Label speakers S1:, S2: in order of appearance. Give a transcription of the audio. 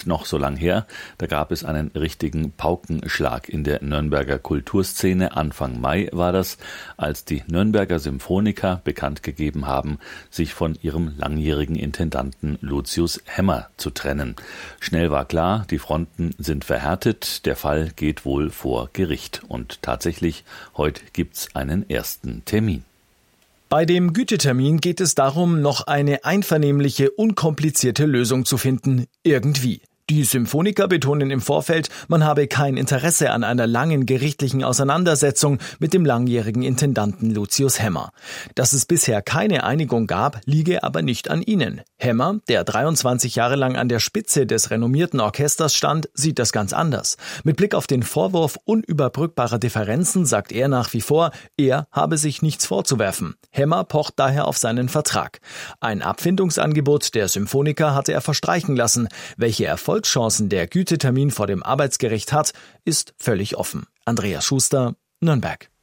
S1: noch so lang her. Da gab es einen richtigen Paukenschlag in der Nürnberger Kulturszene. Anfang Mai war das, als die Nürnberger Symphoniker bekannt gegeben haben, sich von ihrem langjährigen Intendanten Lucius Hemmer zu trennen. Schnell war klar, die Fronten sind verhärtet, der Fall geht wohl vor Gericht. Und tatsächlich, heute gibt's einen ersten Termin.
S2: Bei dem Gütetermin geht es darum, noch eine einvernehmliche, unkomplizierte Lösung zu finden. Irgendwie. Die Symphoniker betonen im Vorfeld, man habe kein Interesse an einer langen gerichtlichen Auseinandersetzung mit dem langjährigen Intendanten Lucius Hemmer. Dass es bisher keine Einigung gab, liege aber nicht an ihnen. Hemmer, der 23 Jahre lang an der Spitze des renommierten Orchesters stand, sieht das ganz anders. Mit Blick auf den Vorwurf unüberbrückbarer Differenzen sagt er nach wie vor, er habe sich nichts vorzuwerfen. Hemmer pocht daher auf seinen Vertrag. Ein Abfindungsangebot der Symphoniker hatte er verstreichen lassen. Welche Erfolgschancen der Gütetermin vor dem Arbeitsgericht hat, ist völlig offen. Andreas Schuster, Nürnberg.